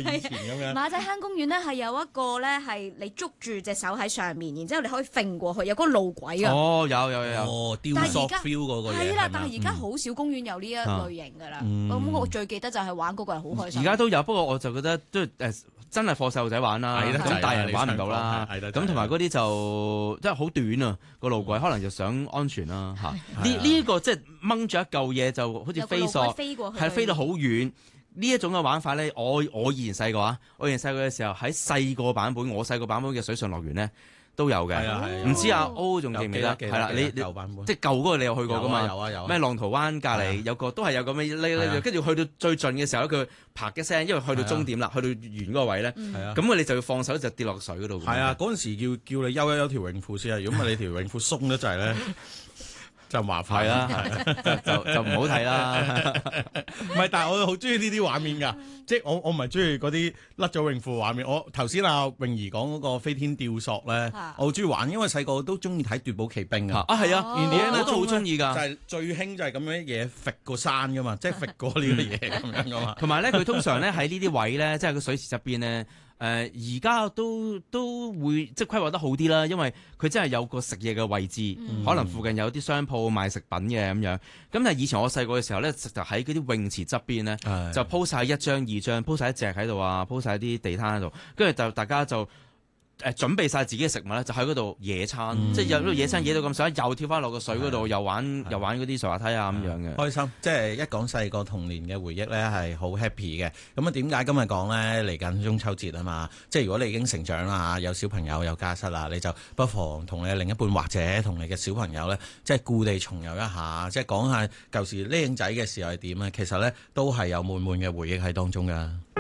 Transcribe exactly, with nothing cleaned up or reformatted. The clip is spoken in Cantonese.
以前咁樣。 馬仔坑公園咧係有一個咧係你捉住隻手喺上面，然之後你可以揈過去，有嗰個路軌啊。 哦，有有有。 哦，雕塑 feel 嗰個嘢係啦， 係嘛但係而家好少公園有呢一類型㗎啦。 嗯咁我最記得就係玩嗰個係好開心。 而家都有，不過我就覺得都誒真係課細路仔玩啦， 係啦咁大人玩唔到係啦。 係係咁同埋嗰啲就即係好短啊個路軌，可能就想安全啦嚇。呢係啊呢個即係掹咗一嚿嘢就好似飛索， 飛過去， 係飛到好遠。呢一種嘅玩法咧，我我以前細個啊，我以前細個嘅時候喺細個版本，我細個版本嘅水上樂園咧都有嘅。 係啊係啊唔知阿 O 仲記唔記得？係啦，你你舊版本即係舊嗰個你有去過噶嘛？ 有啊有啊。 咩浪淘灣隔離有個都係有咁嘅，跟住去到最盡嘅時候佢啪一聲，因為去到終點啦，去到完嗰個位咧， 係啊。 咁佢哋就要放手就跌落水嗰度。 係啊，嗰陣時叫叫你休一休條泳褲先啊，如果唔係你條泳褲鬆得滯咧。就麻煩啦，就就就唔好睇啦。 唔係，但係我好中意呢啲畫面㗎，即係我我唔係中意嗰啲甩咗泳褲畫面。我頭先阿泳兒講嗰個飛天吊索咧，我好中意玩，因為細個都中意睇奪寶奇兵啊。 啊係啊， 我都好中意㗎。 就係最興就係咁樣嘢揈過山㗎嘛，即係揈過呢個嘢咁樣㗎嘛。 同埋咧，佢通常咧喺呢啲位咧，即係個水池側邊咧。誒而家都都會即係規劃得好啲啦，因為佢真係有個食嘢嘅位置，嗯、可能附近有啲商鋪賣食品嘅咁樣。咁但係以前我細個嘅時候咧，就喺嗰啲泳池側邊咧，的就鋪晒一張二張，鋪晒一隻喺度啊，鋪晒啲地攤喺度，跟住就大家就。誒準備晒自己嘅食物咧，就喺嗰度野餐，嗯、即係有嗰度野餐野到咁上下，又跳翻落個水嗰度，又玩又玩嗰啲滑滑梯啊咁樣嘅。 開心，即係一講細個童年嘅回憶咧，係好 happy 嘅。咁啊，點解今日講咧？嚟緊中秋節啊嘛，即係如果你已經成長啦，有小朋友有家室啦，你就不妨同你另一半或者同你嘅小朋友咧，即係故地重遊一下，即係講下舊時僆仔嘅時候係點啊。其實咧都係有滿滿嘅回憶喺當中㗎。